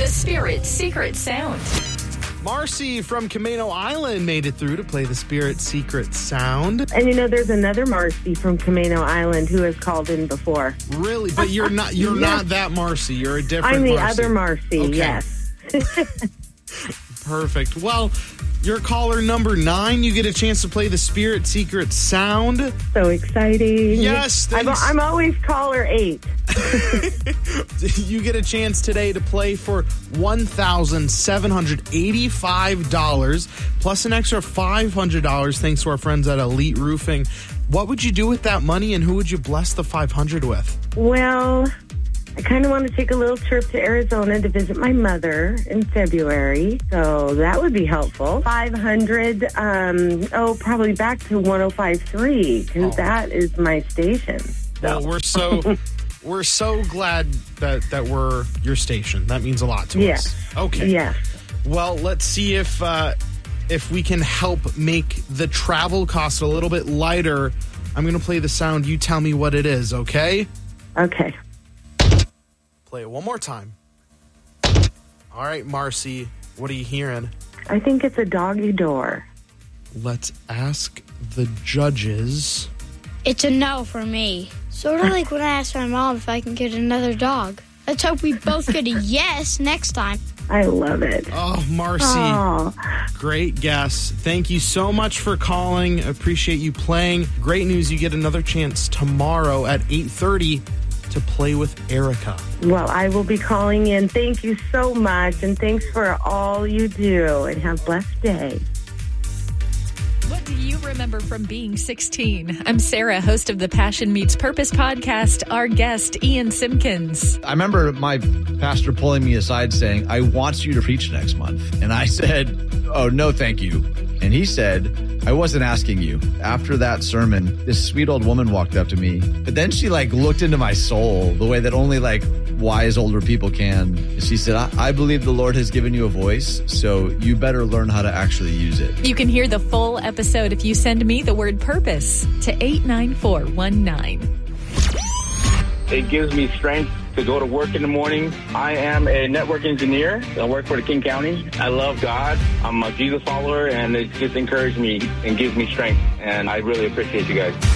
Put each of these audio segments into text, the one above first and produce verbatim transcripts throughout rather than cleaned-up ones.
The Spirit Secret Sound. Marcy from Camino Island made it through to play the Spirit Secret Sound. And you know, there's another Marcy from Camino Island who has called in before. Really? But you're not you're Yeah. not that Marcy. You're a different I'm the Marcy. other Marcy, Okay. yes. Perfect. Well, you're caller number nine. You get a chance to play the Spirit Secret Sound. So exciting. Yes, I'm, thanks. I'm always caller eight. You get a chance today to play for one thousand seven hundred eighty-five dollars plus an extra five hundred dollars thanks to our friends at Elite Roofing. What would you do with that money, and who would you bless the five hundred dollars with? Well, I kind of want to take a little trip to Arizona to visit my mother in February, so that would be helpful. five hundred, um, oh, probably back to one oh five point three, because Oh. that is my station. Well, we're so we're so glad that that we're your station. That means a lot to Yeah. us. Okay. Yes. Well, let's see if uh, if we can help make the travel cost a little bit lighter. I'm going to play the sound. You tell me what it is, okay? Okay. Play it one more time. All right, Marcy, what are you hearing? I think it's a doggy door. Let's ask the judges. It's a no for me. Sort of like when I asked my mom if I can get another dog. Let's hope we both get a yes next time. I love it. Oh, Marcy, Oh, great guess. Thank you so much for calling. Appreciate you playing. Great news, you get another chance tomorrow at eight thirty to play with Erica. well, I will be calling in. Thank you so much, and thanks for all you do, and have a blessed day. What do you remember from being sixteen? I'm Sarah, host of the Passion Meets Purpose podcast. Our guest, Ian Simpkins. I remember my pastor pulling me aside saying, I want you to preach next month. And I said, oh, no, thank you. And he said, I wasn't asking you. After that sermon, this sweet old woman walked up to me. But then she like looked into my soul the way that only like wise older people can. She said, I, I believe the Lord has given you a voice, so you better learn how to actually use it. You can hear the full episode if you send me the word purpose to eight nine four one nine. It gives me strength to go to work in the morning. I am a network engineer. I work for the King County. I love God. I'm a Jesus follower, and it just encourages me and gives me strength. And I really appreciate you guys.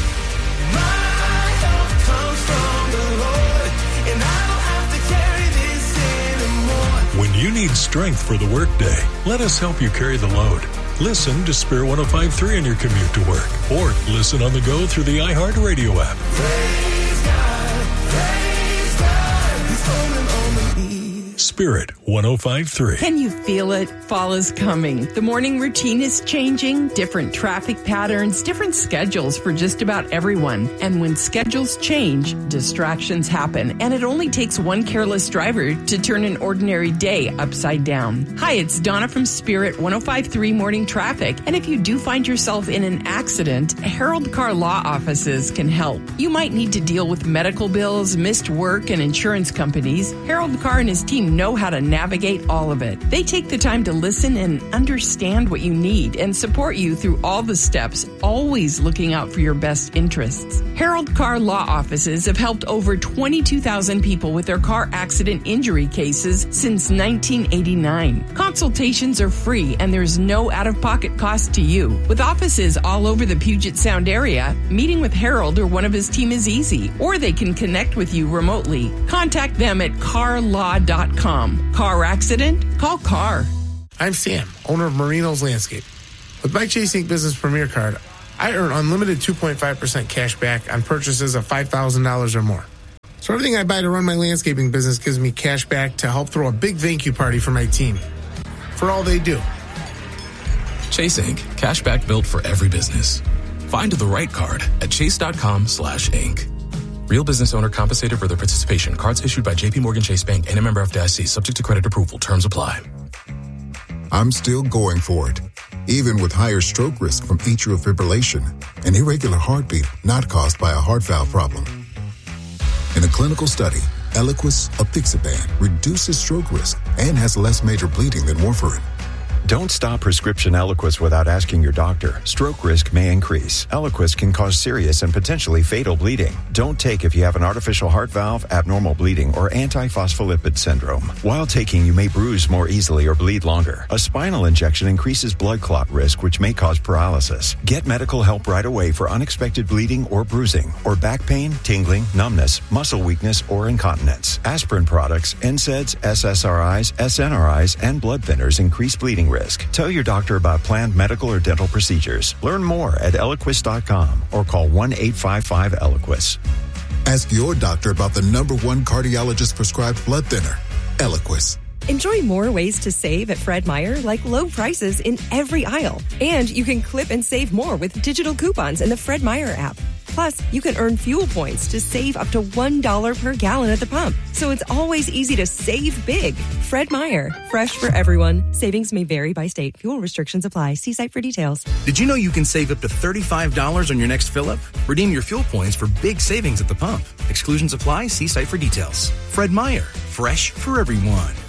When you need strength for the workday, let us help you carry the load. Listen to Spirit one oh five point three on your commute to work, or listen on the go through the iHeartRadio app. Praise God, praise God, He's falling on me. Spirit one oh five point three. Can you feel it? Fall is coming. The morning routine is changing, different traffic patterns, different schedules for just about everyone. And when schedules change, distractions happen. And it only takes one careless driver to turn an ordinary day upside down. Hi, it's Donna from Spirit one oh five point three Morning Traffic. And if you do find yourself in an accident, Harold Car Law Offices can help. You might need to deal with medical bills, missed work, and insurance companies. Harold Carr and his team know how to navigate all of it. They take the time to listen and understand what you need and support you through all the steps, always looking out for your best interests. Harold Carr Law Offices have helped over twenty-two thousand people with their car accident injury cases since nineteen eighty-nine. Consultations are free and there's no out-of-pocket cost to you. With offices all over the Puget Sound area, meeting with Harold or one of his team is easy, or they can connect with you remotely. Contact them at car law dot com. Car accident? Call Car. I'm Sam, owner of Marino's Landscape. With my Chase Ink Business Premier Card, I earn unlimited two point five percent cash back on purchases of five thousand dollars or more. So everything I buy to run my landscaping business gives me cash back to help throw a big thank you party for my team. For all they do. Chase Ink. Cashback built for every business. Find the right card at chase.com slash ink. Real business owner compensated for their participation. Cards issued by J P Morgan Chase Bank and a member F D I C. Subject to credit approval. Terms apply. I'm still going for it, even with higher stroke risk from atrial fibrillation, an irregular heartbeat not caused by a heart valve problem. In a clinical study, Eliquis apixaban reduces stroke risk and has less major bleeding than warfarin. Don't stop prescription Eliquis without asking your doctor. Stroke risk may increase. Eliquis can cause serious and potentially fatal bleeding. Don't take if you have an artificial heart valve, abnormal bleeding, or antiphospholipid syndrome. While taking, you may bruise more easily or bleed longer. A spinal injection increases blood clot risk, which may cause paralysis. Get medical help right away for unexpected bleeding or bruising, or back pain, tingling, numbness, muscle weakness, or incontinence. Aspirin products, N SAIDs, S S R Is, S N R Is, and blood thinners increase bleeding risk. Tell your doctor about planned medical or dental procedures. Learn more at Eliquis dot com or call one eight five five Eliquis. Ask your doctor about the number one cardiologist prescribed blood thinner, Eliquis. Enjoy more ways to save at Fred Meyer, like low prices in every aisle. And you can clip and save more with digital coupons in the Fred Meyer app. Plus, you can earn fuel points to save up to one dollar per gallon at the pump. So it's always easy to save big. Fred Meyer, fresh for everyone. Savings may vary by state. Fuel restrictions apply. See site for details. Did you know you can save up to thirty-five dollars on your next fill-up? Redeem your fuel points for big savings at the pump. Exclusions apply. See site for details. Fred Meyer, fresh for everyone.